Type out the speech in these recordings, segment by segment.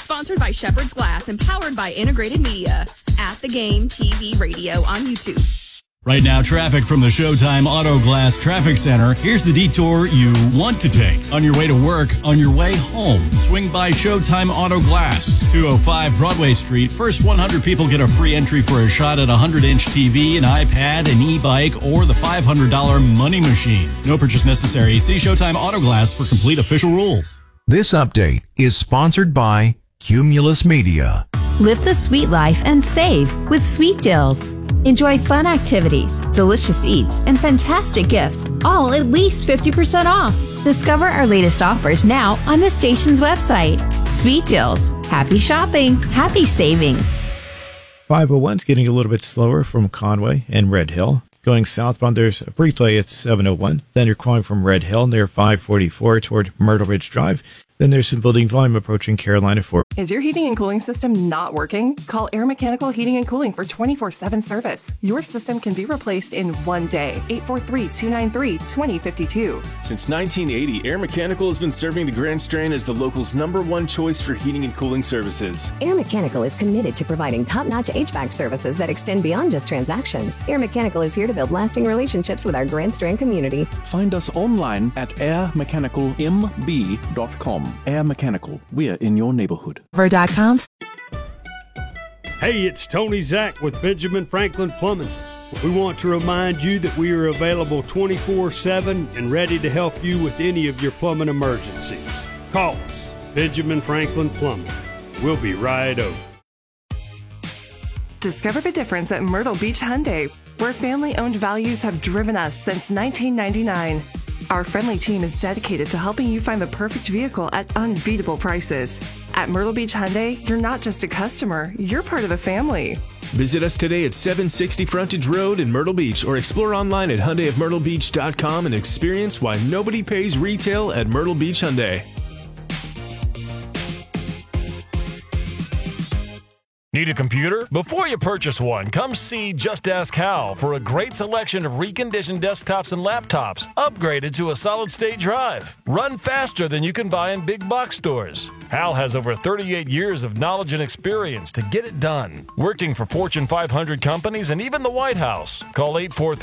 Sponsored by Shepherd's Glass and powered by Integrated Media. At the Game TV Radio on YouTube. Right now, traffic from the Showtime Auto Glass Traffic Center. Here's the detour you want to take. On your way to work, on your way home, swing by Showtime Auto Glass. 205 Broadway Street. First 100 people get a free entry for a shot at a 100-inch TV, an iPad, an e-bike, or the $500 money machine. No purchase necessary. See Showtime Auto Glass for complete official rules. This update is sponsored by Cumulus Media. Live the sweet life and save with Sweet Deals. Enjoy fun activities, delicious eats, and fantastic gifts, all at least 50% off. Discover our latest offers now on the station's website. Sweet Deals. Happy shopping. Happy savings. 501 is getting a little bit slower from Conway and Red Hill. Going southbound, there's a brief delay at 701. Then you're calling from Red Hill near 544 toward Myrtle Ridge Drive. Then there's some building volume approaching Carolina 4. Is your heating and cooling system not working? Call Air Mechanical Heating and Cooling for 24/7 service. Your system can be replaced in one day. 843-293-2052. Since 1980, Air Mechanical has been serving the Grand Strand as the local's #1 choice for heating and cooling services. Air Mechanical is committed to providing top-notch HVAC services that extend beyond just transactions. Air Mechanical is here to build lasting relationships with our Grand Strand community. Find us online at airmechanicalmb.com. Air Mechanical, we're in your neighborhood. Hey, it's Tony Zach with Benjamin Franklin Plumbing. We want to remind you that we are available 24/7 and ready to help you with any of your plumbing emergencies. Call us, Benjamin Franklin Plumbing. We'll be right over. Discover the difference at Myrtle Beach Hyundai, where family-owned values have driven us since 1999. Our friendly team is dedicated to helping you find the perfect vehicle at unbeatable prices. At Myrtle Beach Hyundai, you're not just a customer, you're part of the family. Visit us today at 760 Frontage Road in Myrtle Beach or explore online at HyundaiofMyrtleBeach.com and experience why nobody pays retail at Myrtle Beach Hyundai. Need a computer? Before you purchase one, come see Just Ask Hal for a great selection of reconditioned desktops and laptops, upgraded to a solid-state drive. Run faster than you can buy in big box stores. Hal has over 38 years of knowledge and experience to get it done, working for Fortune 500 companies and even the White House. Call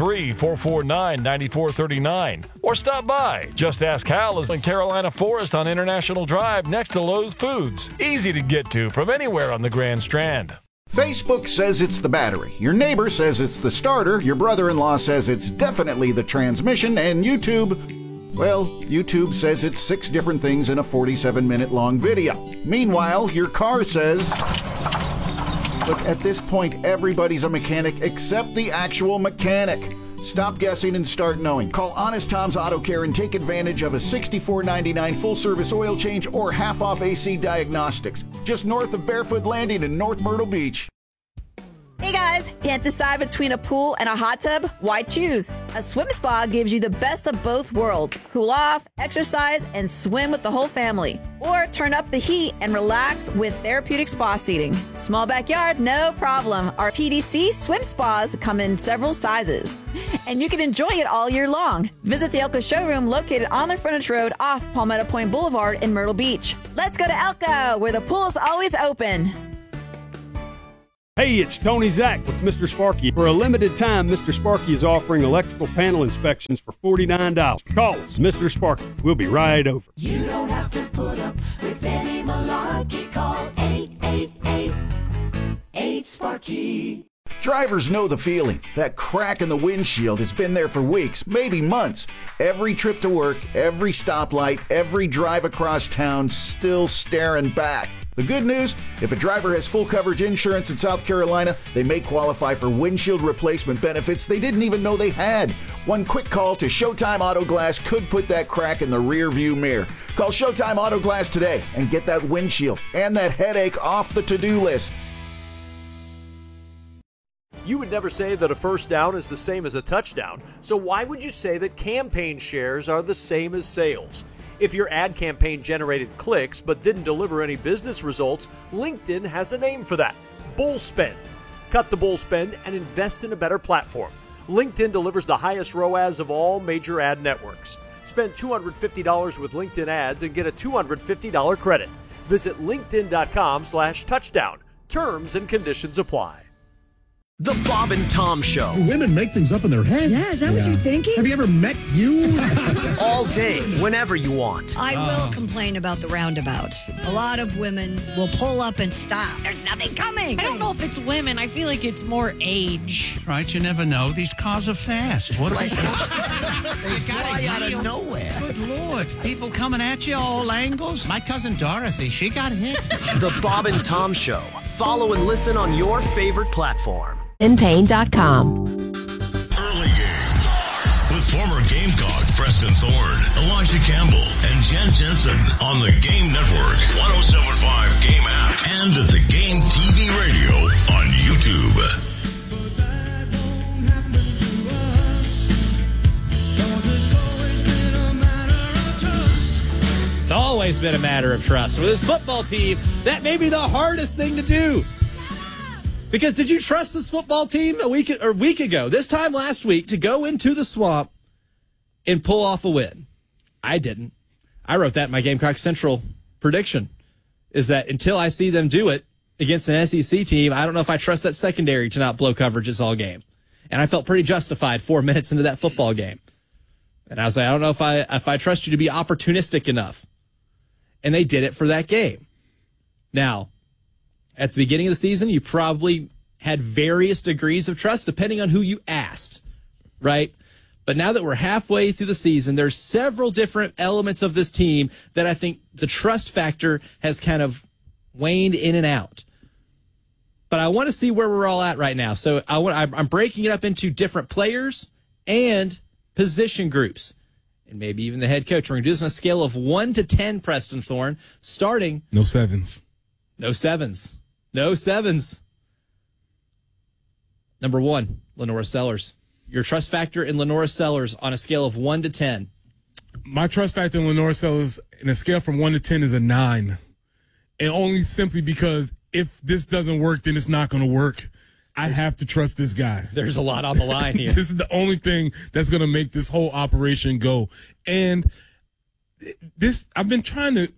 843-449-9439 or stop by. Just Ask Hal is in Carolina Forest on International Drive next to Lowe's Foods. Easy to get to from anywhere on the Grand Strand. Facebook says it's the battery. Your neighbor says it's the starter. Your brother-in-law says it's definitely the transmission. And YouTube says it's 6 different things in a 47-minute long video. Meanwhile, your car says... Look, at this point, everybody's a mechanic except the actual mechanic. Stop guessing and start knowing. Call Honest Tom's Auto Care and take advantage of a $64.99 full-service oil change or half-off AC diagnostics. Just north of Barefoot Landing in North Myrtle Beach. Hey guys, can't decide between a pool and a hot tub? Why choose? A swim spa gives you the best of both worlds. Cool off, exercise, and swim with the whole family. Or turn up the heat and relax with therapeutic spa seating. Small backyard, no problem. Our PDC swim spas come in several sizes. And you can enjoy it all year long. Visit the Elko showroom located on the frontage road off Palmetto Point Boulevard in Myrtle Beach. Let's go to Elko, where the pool is always open. Hey, it's Tony Zach with Mr. Sparky. For a limited time, Mr. Sparky is offering electrical panel inspections for $49. Call us, Mr. Sparky. We'll be right over. You don't have to put up with any malarkey. Call 888-8-SPARKY. Drivers know the feeling. That crack in the windshield has been there for weeks, maybe months. Every trip to work, every stoplight, every drive across town, still staring back. The good news, if a driver has full coverage insurance in South Carolina, they may qualify for windshield replacement benefits they didn't even know they had. One quick call to Showtime Auto Glass could put that crack in the rear view mirror. Call Showtime Auto Glass today and get that windshield and that headache off the to-do list. You would never say that a first down is the same as a touchdown, so why would you say that campaign shares are the same as sales? If your ad campaign generated clicks but didn't deliver any business results, LinkedIn has a name for that: bull spend. Cut the bull spend and invest in a better platform. LinkedIn delivers the highest ROAS of all major ad networks. Spend $250 with LinkedIn ads and get a $250 credit. Visit linkedin.com/touchdown. Terms and conditions apply. The Bob and Tom Show. Women make things up in their head. Yeah, is that what you're thinking? Have you ever met you? All day, whenever you want. I will complain about the roundabouts. A lot of women will pull up and stop. There's nothing coming. I don't know if it's women. I feel like it's more age. Right, you never know. These cars are fast. What They fly out of nowhere. Good Lord. People coming at you all angles. My cousin Dorothy, she got hit. The Bob and Tom Show. Follow and listen on your favorite platform. InPain.com. Early game with former Gamecock Preston Thorne, Elijah Campbell, and Jen Jensen on the Game Network, 107.5 Game app, and at the Game TV radio on YouTube. It's always been a matter of trust. With this football team, that may be the hardest thing to do. Because did you trust this football team a week ago, this time last week, to go into the swamp and pull off a win? I didn't. I wrote that in my Gamecock Central prediction, is that until I see them do it against an SEC team, I don't know if I trust that secondary to not blow coverages all game. And I felt pretty justified 4 minutes into that football game. And I was like, I don't know if I trust you to be opportunistic enough. And they did it for that game. Now, at the beginning of the season, you probably had various degrees of trust depending on who you asked, right? But now that we're halfway through the season, there's several different elements of this team that I think the trust factor has kind of waned in and out. But I want to see where we're all at right now. So I'm breaking it up into different players and position groups, and maybe even the head coach. We're going to do this on a scale of 1 to 10, Preston Thorne, starting. No sevens. No sevens. No sevens. Number 1, Lenora Sellers. Your trust factor in Lenora Sellers on a scale of 1 to 10. My trust factor in Lenora Sellers in a scale from 1 to 10 is a 9. And only simply because if this doesn't work, then it's not going to work. I have to trust this guy. There's a lot on the line here. This is the only thing that's going to make this whole operation go. And this, I've been trying to,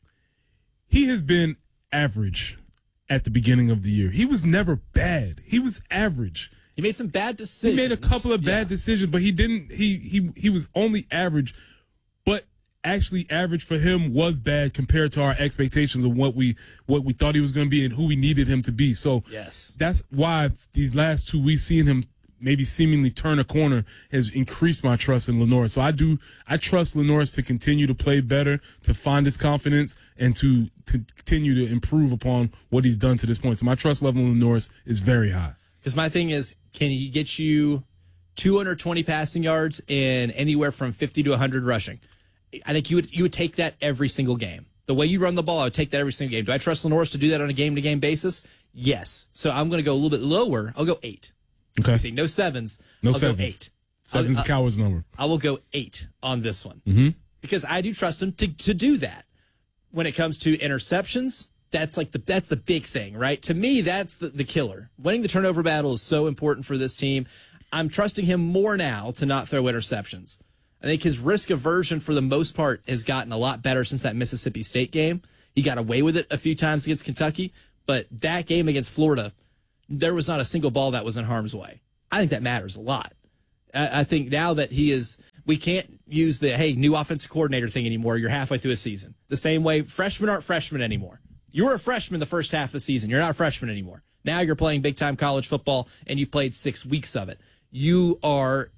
he has been average at the beginning of the year. He was never bad. He was average. He made some bad decisions. He made a couple of bad decisions, but he didn't, he was only average, but actually average for him was bad compared to our expectations of what we thought he was going to be and who we needed him to be. So yes, that's why these last 2 weeks, seeing him maybe seemingly turn a corner has increased my trust in Lenora. So I trust Lenora to continue to play better, to find his confidence, and to continue to improve upon what he's done to this point. So my trust level in Lenora is very high. Because my thing is, can he get you 220 passing yards and anywhere from 50 to 100 rushing? I think you would take that every single game. The way you run the ball, I would take that every single game. Do I trust Lenora to do that on a game-to-game basis? Yes. So I'm going to go a little bit lower. I'll go 8. Okay. See, no sevens. No I'll sevens. go 8. Seven's a coward's number. I will go 8 on this one. Mm-hmm. Because I do trust him to do that. When it comes to interceptions, that's the big thing, right? To me, that's the killer. Winning the turnover battle is so important for this team. I'm trusting him more now to not throw interceptions. I think his risk aversion, for the most part, has gotten a lot better since that Mississippi State game. He got away with it a few times against Kentucky, but that game against Florida, there was not a single ball that was in harm's way. I think that matters a lot. I think now that we can't use the, hey, new offensive coordinator thing anymore. You're halfway through a season. The same way freshmen aren't freshmen anymore. You were a freshman the first half of the season. You're not a freshman anymore. Now you're playing big-time college football, and you've played 6 weeks of it. You are...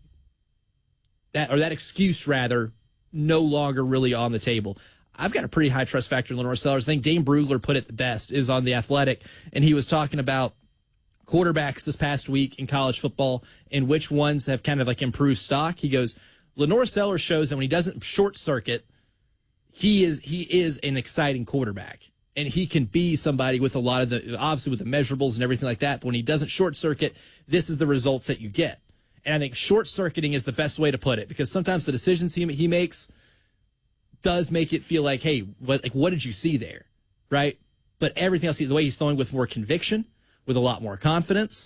that excuse, rather, no longer really on the table. I've got a pretty high trust factor in Lenora Sellers. I think Dane Brugler put it the best, is on The Athletic, and he was talking about quarterbacks this past week in college football and which ones have kind of like improved stock. He goes, Lenora Sellers shows that when he doesn't short circuit, he is an exciting quarterback. And he can be somebody with a lot of obviously with the measurables and everything like that. But when he doesn't short circuit, this is the results that you get. And I think short-circuiting is the best way to put it, because sometimes the decisions he makes does make it feel like, hey, what did you see there, right? But everything else, the way he's throwing with more conviction, with a lot more confidence,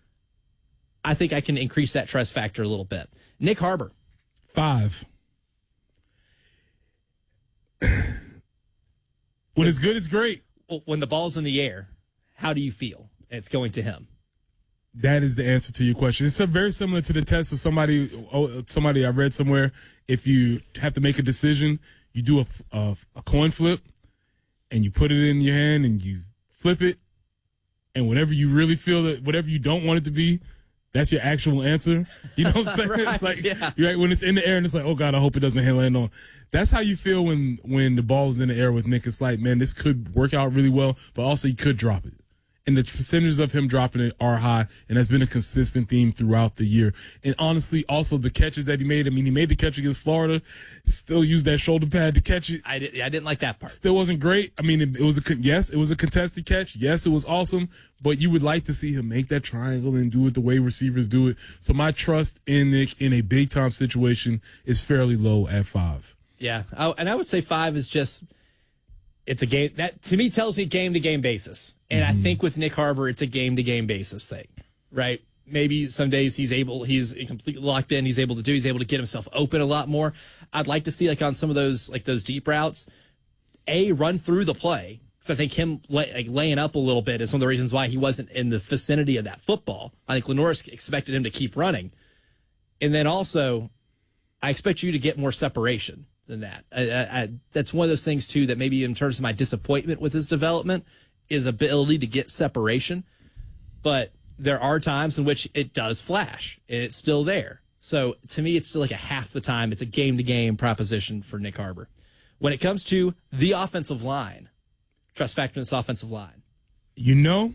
I think I can increase that trust factor a little bit. Nick Harbor. 5. When it's good, it's great. When the ball's in the air, how do you feel? It's going to him. That is the answer to your question. It's very similar to the test of somebody I read somewhere. If you have to make a decision, you do a coin flip, and you put it in your hand, and you flip it, and whatever you really feel, that whatever you don't want it to be, that's your actual answer. You know what I'm saying? Right, like, yeah. Right, when it's in the air and it's like, oh God, I hope it doesn't land on. That's how you feel when the ball is in the air with Nick. It's like, man, this could work out really well, but also he could drop it. And the percentages of him dropping it are high, and that's been a consistent theme throughout the year. And honestly, also the catches that he made. I mean, he made the catch against Florida, still used that shoulder pad to catch it. I didn't like that part. Still wasn't great. I mean, it was a contested catch. Yes, it was awesome, but you would like to see him make that triangle and do it the way receivers do it. So my trust in Nick in a big time situation is fairly low at 5. Yeah, and I would say 5 is just. It's a game that to me tells me game to game basis. And I think with Nick Harbor, it's a game to game basis thing, right? Maybe some days he's completely locked in. He's able to get himself open a lot more. I'd like to see like on some of those deep routes, run through the play. Because I think him laying up a little bit is one of the reasons why he wasn't in the vicinity of that football. I think Lenoris expected him to keep running. And then also, I expect you to get more separation than that. That's one of those things, too, that maybe in terms of my disappointment with his development is ability to get separation. But there are times in which it does flash, and it's still there. So, to me, it's still like a half the time. It's a game-to-game proposition for Nick Harbor. When it comes to the offensive line, trust factor in this offensive line. You know,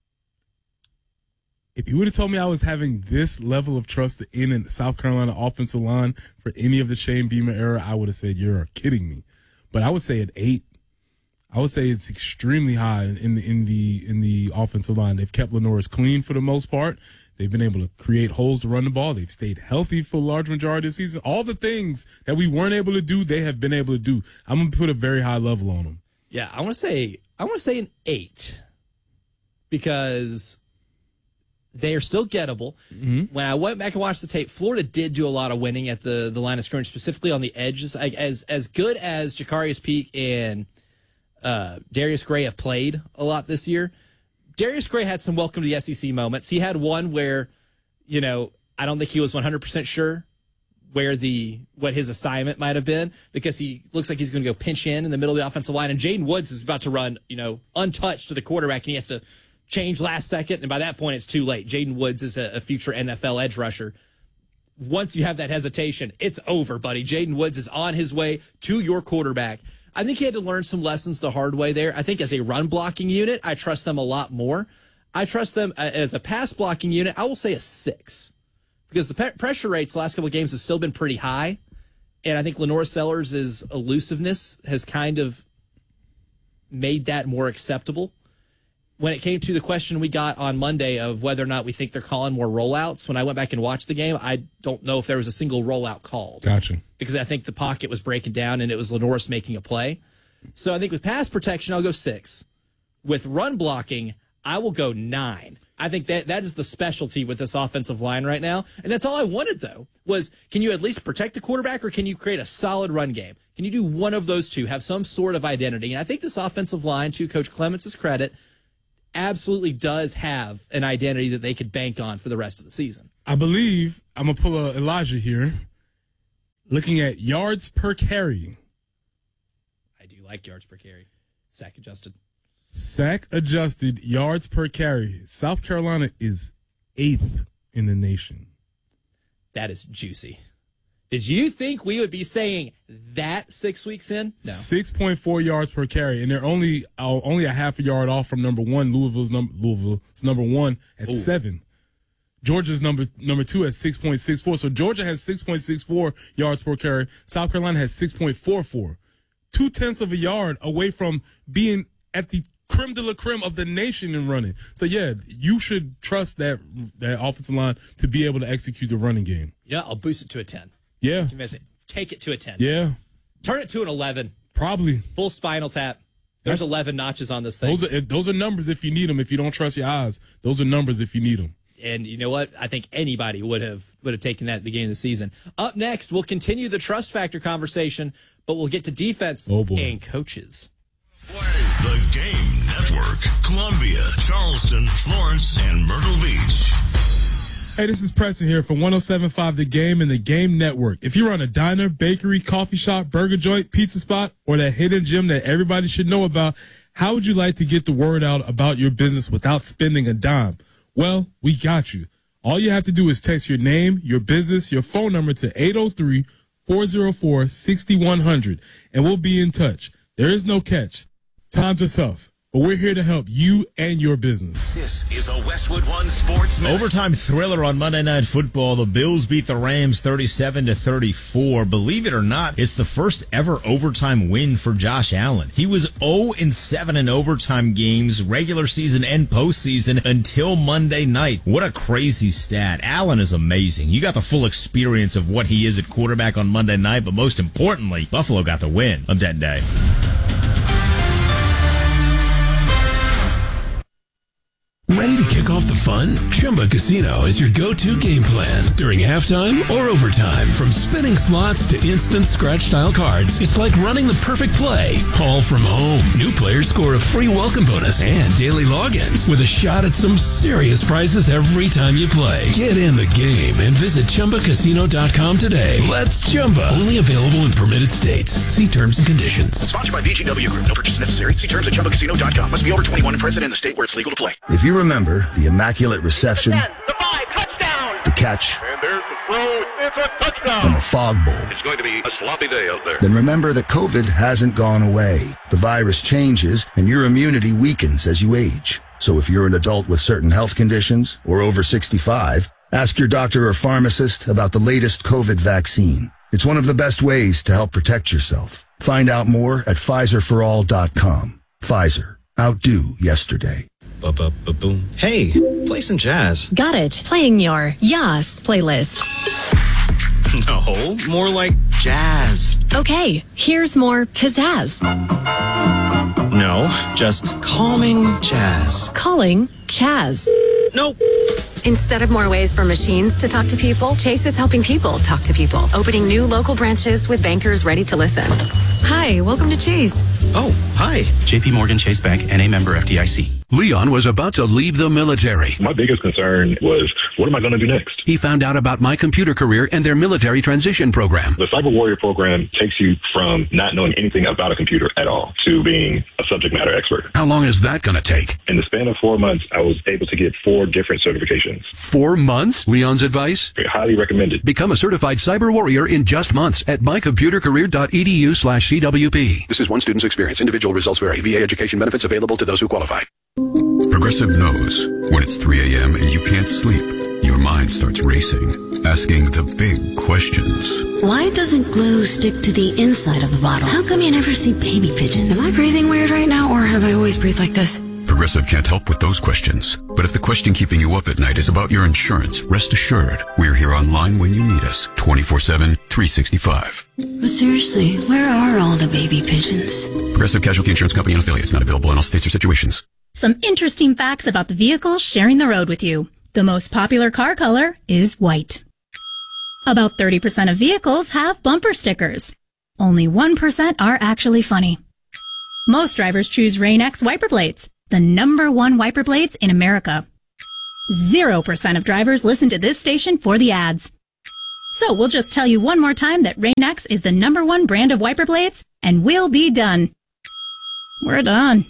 if you would have told me I was having this level of trust in the South Carolina offensive line for any of the Shane Beamer era, I would have said, you're kidding me. But I would say at 8, I would say it's extremely high in the offensive line. They've kept Lenoris clean for the most part. They've been able to create holes to run the ball. They've stayed healthy for a large majority of the season. All the things that we weren't able to do, they have been able to do. I'm going to put a very high level on them. Yeah, I want to say an 8 because they are still gettable. Mm-hmm. When I went back and watched the tape, Florida did do a lot of winning at the line of scrimmage, specifically on the edges. As good as Jacarius Peak and Darius Gray have played a lot this year, Darius Gray had some welcome to the SEC moments. He had one where, I don't think he was 100% sure what his assignment might have been, because he looks like he's going to go pinch in the middle of the offensive line, and Jaden Woods is about to run, untouched to the quarterback, and he has to change last second, and by that point it's too late. Jaden Woods is a future NFL edge rusher. Once you have that hesitation, it's over, buddy. Jaden Woods is on his way to your quarterback. I think he had to learn some lessons the hard way there. I think as a run blocking unit, I trust them a lot more. I trust them as a pass blocking unit. I will say a 6, because the pressure rates the last couple of games have still been pretty high, and I think Lenoris Sellers' elusiveness has kind of made that more acceptable. When it came to the question we got on Monday of whether or not we think they're calling more rollouts, when I went back and watched the game, I don't know if there was a single rollout called. Gotcha. Because I think the pocket was breaking down and it was Lenoris making a play. So I think with pass protection, I'll go 6. With run blocking, I will go 9. I think that is the specialty with this offensive line right now. And that's all I wanted, though, was can you at least protect the quarterback, or can you create a solid run game? Can you do one of those two, have some sort of identity? And I think this offensive line, to Coach Clements' credit, absolutely does have an identity that they could bank on for the rest of the season. I believe, I'm going to pull a Elijah here, looking at yards per carry. I do like yards per carry. Sack adjusted yards per carry. South Carolina is 8th in the nation. That is juicy. Did you think we would be saying that 6 weeks in? No. 6.4 yards per carry, and they're only a half a yard off from number 1. Louisville's number 1 at 7. Georgia's number 2 at 6.64. So Georgia has 6.64 yards per carry. South Carolina has 6.44. 0.2 of a yard away from being at the creme de la creme of the nation in running. So yeah, you should trust that offensive line to be able to execute the running game. Yeah, I'll boost it to a 10. Yeah. Take it to a 10. Yeah. Turn it to an 11. Probably. Full spinal tap. There's 11 notches on this thing. Those are numbers if you need them. If you don't trust your eyes, those are numbers if you need them. And you know what? I think anybody would have taken that at the beginning of the season. Up next, we'll continue the trust factor conversation, but we'll get to defense and coaches. The Game Network. Columbia, Charleston, Florence, and Myrtle Beach. Hey, this is Preston here from 107.5 The Game and The Game Network. If you run a diner, bakery, coffee shop, burger joint, pizza spot, or that hidden gym that everybody should know about, how would you like to get the word out about your business without spending a dime? Well, we got you. All you have to do is text your name, your business, your phone number to 803-404-6100, and we'll be in touch. There is no catch. Times are tough, but we're here to help you and your business. This is a Westwood One Sports Minute. Overtime thriller on Monday Night Football. The Bills beat the Rams 37-34. Believe it or not, it's the first ever overtime win for Josh Allen. He was 0-7 in overtime games, regular season and postseason, until Monday night. What a crazy stat. Allen is amazing. You got the full experience of what he is at quarterback on Monday night, but most importantly, Buffalo got the win on that day. Ready to kick off the fun? Chumba Casino is your go-to game plan during halftime or overtime. From spinning slots to instant scratch-style cards, it's like running the perfect play, all from home. New players score a free welcome bonus and daily logins with a shot at some serious prizes every time you play. Get in the game and visit ChumbaCasino.com today. Let's Chumba. Only available in permitted states. See terms and conditions. Sponsored by VGW Group. No purchase necessary. See terms at ChumbaCasino.com. Must be over 21 and present in the state where it's legal to play. If you remember the immaculate reception, the catch, and there's the throw, it's a touchdown, and the fog bowl, it's going to be a sloppy day out there. Then remember that COVID hasn't gone away. The virus changes, and your immunity weakens as you age. So if you're an adult with certain health conditions or over 65, ask your doctor or pharmacist about the latest COVID vaccine. It's one of the best ways to help protect yourself. Find out more at PfizerForAll.com. Pfizer. Outdo yesterday. Boom. Hey, play some jazz. Got it. Playing your Yas playlist. No, more like jazz. Okay, here's more pizzazz. No, just calming jazz. Calling Chaz. Nope. Instead of more ways for machines to talk to people, Chase is helping people talk to people, opening new local branches with bankers ready to listen. Hi, welcome to Chase. Oh, hi. JP Morgan Chase Bank, NA member FDIC. Leon was about to leave the military. My biggest concern was, what am I going to do next? He found out about My Computer Career and their military transition program. The Cyber Warrior program takes you from not knowing anything about a computer at all to being a subject matter expert. How long is that going to take? In the span of 4 months, I was able to get 4 different certifications. 4 months? Leon's advice? Highly recommended. Become a certified cyber warrior in just months at mycomputercareer.edu/CWP. This is one student's experience. Individual results vary. VA education benefits available to those who qualify. Progressive knows when it's 3 a.m. and you can't sleep, your mind starts racing, asking the big questions. Why doesn't glue stick to the inside of the bottle? How come you never see baby pigeons? Am I breathing weird right now, or have I always breathed like this? Progressive can't help with those questions. But if the question keeping you up at night is about your insurance, rest assured, we're here online when you need us, 24/7, 365. But seriously, where are all the baby pigeons? Progressive Casualty Insurance Company and affiliates, not available in all states or situations. Some interesting facts about the vehicles sharing the road with you. The most popular car color is white. About 30% of vehicles have bumper stickers. Only 1% are actually funny. Most drivers choose Rain-X wiper blades, the #1 wiper blades in America. 0% of drivers listen to this station for the ads. So we'll just tell you one more time that Rain-X is the #1 brand of wiper blades, and we'll be done. We're done.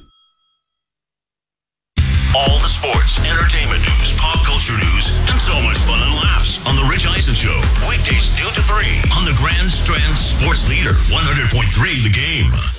All the sports, entertainment news, pop culture news, and so much fun and laughs on The Rich Eisen Show. Weekdays noon to 3 on the Grand Strand Sports Leader, 100.3 The Game.